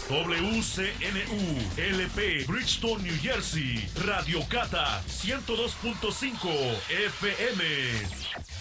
WCNU, LP, Bridgeton, New Jersey, Radio Cata, 102.5 FM.